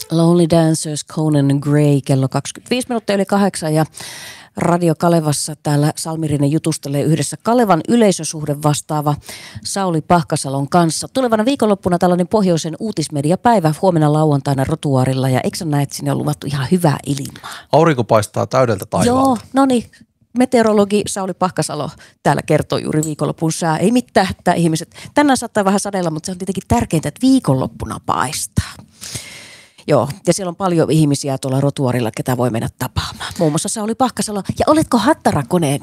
Lonely Dancers, Conan Gray, kello 25 minuuttia yli 8 ja Radio Kalevassa täällä Salmi-Rinne jutustelee yhdessä Kalevan yleisösuhde vastaava Sauli Pahkasalon kanssa. Tulevana viikonloppuna tällainen pohjoisen uutismediapäivä huomenna lauantaina Rotuaarilla ja eikö sä näe, että sinne on luvattu ihan hyvää ilmaa? Aurinko paistaa täydeltä taivaalta. Joo, no niin. Meteorologi Sauli Pahkasalo täällä kertoo juuri viikonlopun sää. Ei mitään, että ihmiset. Tänään saattaa vähän sadella, mutta se on tietenkin tärkeintä, että viikonloppuna paistaa. Joo, ja siellä on paljon ihmisiä tuolla Rotuaarilla, ketä voi mennä tapaamaan. Muun muassa Sauli Pahkasalo. Ja oletko Hattarakoneen